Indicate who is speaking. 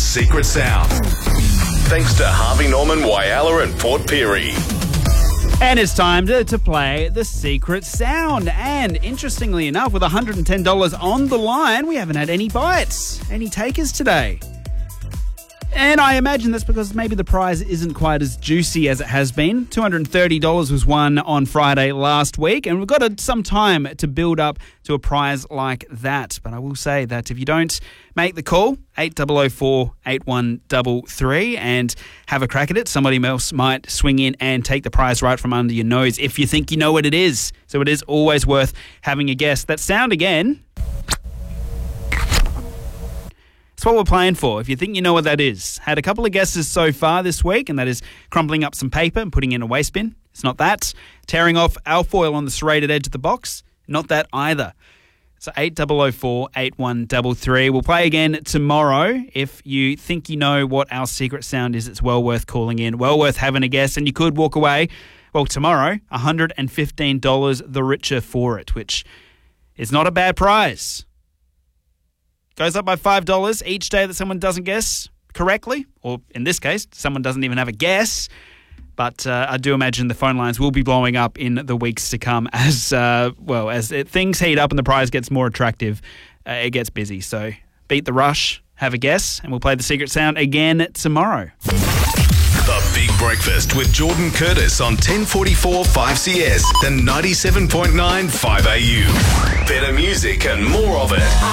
Speaker 1: secret sound. Thanks to Harvey Norman, Whyalla and Port Pirie.
Speaker 2: And it's time to play the secret sound. And interestingly enough, with $110 on the line, we haven't had any bites, any takers today. And I imagine that's because maybe the prize isn't quite as juicy as it has been. $230 was won on Friday last week, and we've got some time to build up to a prize like that. But I will say that if you don't make the call, 8004 8133, and have a crack at it, somebody else might swing in and take the prize right from under your nose if you think you know what it is. So it is always worth having a guess. That sound again, that's what we're playing for. If you think you know what that is. Had a couple of guesses so far this week, and that is crumpling up some paper and putting in a waste bin. It's not that. Tearing off alfoil on the serrated edge of the box. Not that either. So 8004 8133. We'll play again tomorrow. If you think you know what our secret sound is, it's well worth calling in, well worth having a guess, and you could walk away, well, tomorrow, $115 the richer for it, which is not a bad prize. Goes up by $5 each day that someone doesn't guess correctly, or in this case, someone doesn't even have a guess. But I do imagine the phone lines will be blowing up in the weeks to come as things heat up and the prize gets more attractive. It gets busy. So beat the rush, have a guess, and we'll play the secret sound again tomorrow.
Speaker 1: The Big Breakfast with Jordan Curtis on 1044 5CS and 97.9 5AU. Better music and more of it.